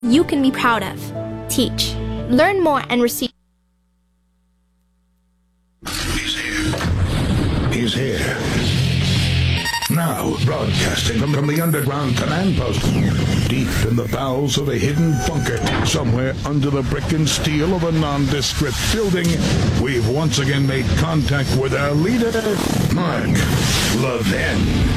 you can be proud of. Teach, learn more, and receive. He's here. Now, broadcasting from the underground command post, deep in the bowels of a hidden bunker, somewhere under the brick and steel of a nondescript building, we've once again made contact with our leader, Mark Levin.